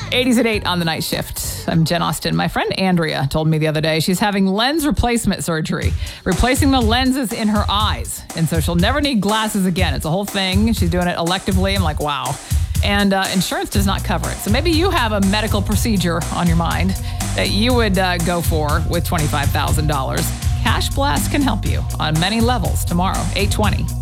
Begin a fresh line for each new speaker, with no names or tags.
80s at 8 on the night shift. I'm Jen Austen. My friend Andrea told me the other day she's having lens replacement surgery, replacing the lenses in her eyes. And so she'll never need glasses again. It's a whole thing. She's doing it electively. I'm like, wow. And insurance does not cover it. So maybe you have a medical procedure on your mind that you would go for with $25,000. Cash Blast can help you on many levels tomorrow, 8:20.